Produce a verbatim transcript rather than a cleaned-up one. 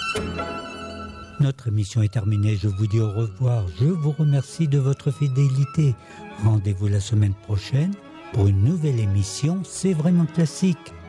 Notre émission est terminée, je vous dis au revoir, je vous remercie de votre fidélité. Rendez-vous la semaine prochaine pour une nouvelle émission, c'est vraiment classique.